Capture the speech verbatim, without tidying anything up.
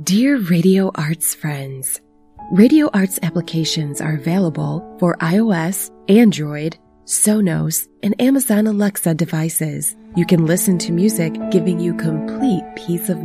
Dear Radio Arts friends, Radio Arts applications are available for iOS, Android, Sonos, and Amazon Alexa devices. You can listen to music giving you complete peace of